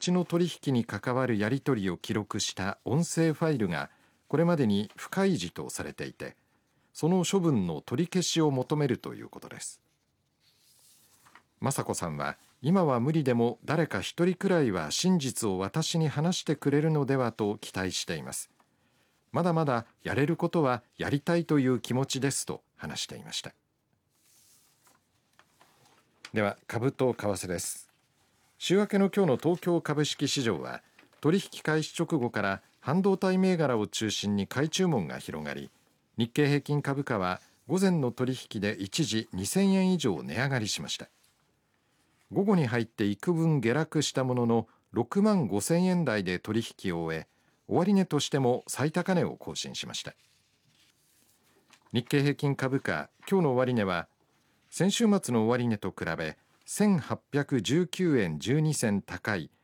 ちの取引に関わるやり取りを記録した音声ファイルがこれまでに不開示とされていて、その処分の取り消しを求めるということです。雅子さんは、今は無理でも誰か一人くらいは真実を私に話してくれるのではと期待しています。まだまだやれることはやりたいという気持ちですと話していました。では株と為替です。週明けの今日の東京株式市場は取引開始直後から半導体銘柄を中心に買い注文が広がり、日経平均株価は午前の取引で一時2000円以上値上がりしました。午後に入って幾分下落したものの6万5000円台で取引を終え、終値としても最高値を更新しました。日経平均株価今日の終値は先週末の終値と比べ1819円12銭高い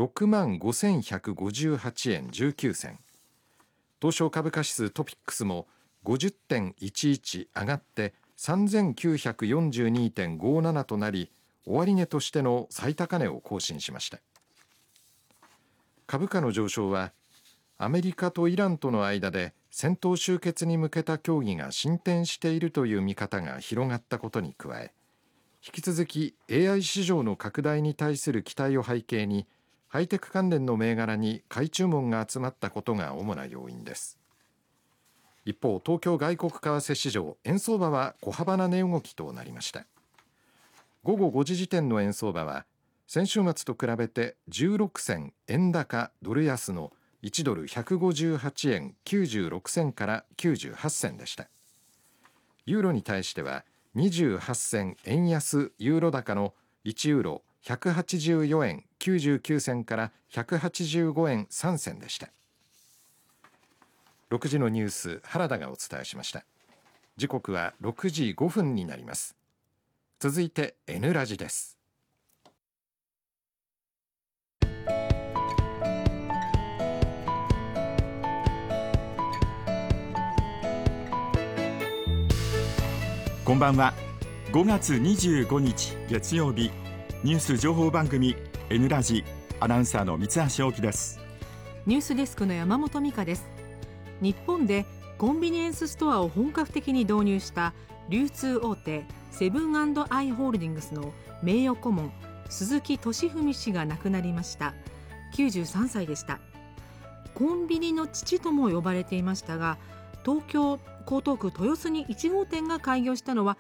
65,158 円19銭。東証株価指数トピックスも 50.11 上がって 3942.57 となり、終値としての最高値を更新しました。株価の上昇はアメリカとイランとの間で戦闘終結に向けた協議が進展しているという見方が広がったことに加え、引き続き AI 市場の拡大に対する期待を背景にハイテク関連の銘柄に買い注文が集まったことが主な要因です。一方、東京外国為替市場円相場は小幅な値動きとなりました。午後5時時点の円相場は先週末と比べて16銭円高ドル安の1ドル158円96銭から98銭でした。ユーロに対しては28銭円安ユーロ高の1ユーロ184円99銭から185円3銭でした。6時のニュース、原田がお伝えしました。時刻は6時5分になります。続いて N ラジです。 こんばんは。5月25日月曜日、ニュース情報番組 N ラジ、アナウンサーの三橋大樹です。 ニュースデスクの山本美香です。日本でコンビニエンスストアを本格的に導入した流通大手セブン&アイ・ホールディングスの名誉顧問鈴木俊文氏が亡くなりました。93歳でした。コンビニの父とも呼ばれていましたが、東京江東区豊洲に1号店が開業したのは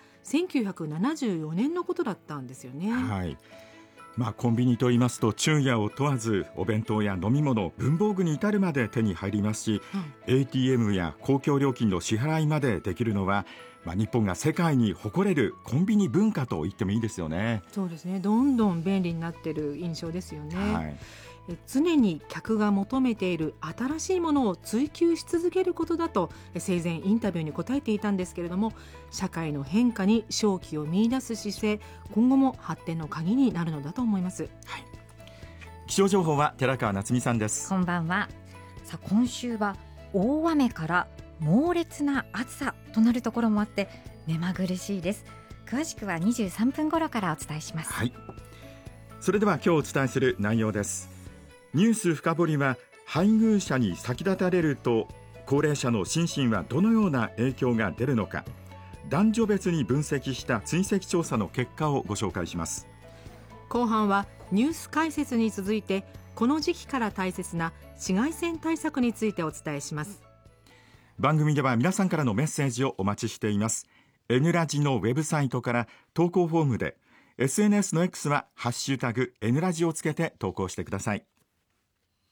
1974年のことだったんですよね。 はい。コンビニと言いますと昼夜を問わずお弁当や飲み物、文房具に至るまで手に入りますし、ATM や公共料金の支払いまでできるのは、日本が世界に誇れるコンビニ文化と言ってもいいですよね。 そうですね。どんどん便利になっている印象ですよね。 はい。 常に客が求めている新しいものを追求し続けることだと生前インタビューに答えていたんですけれども、社会の変化に商機を見出す姿勢、今後も発展の鍵になるのだと思います。 はい、気象情報は寺川夏美さんです。 こんばんは。今週は大雨から猛烈な暑さとなるところもあって目まぐるしいです。詳しくは23分頃からお伝えします。 はい、それでは今日お伝えする内容です。ニュース深掘りは、配偶者に先立たれると高齢者の心身はどのような影響が出るのか、男女別に分析した追跡調査の結果をご紹介します。 後半はニュース解説に続いて、この時期から大切な紫外線対策についてお伝えします。 番組では皆さんからのメッセージをお待ちしています。 N ラジのウェブサイトから投稿フォームで、 SNS の X はハッシュタグ N ラジをつけて投稿してください。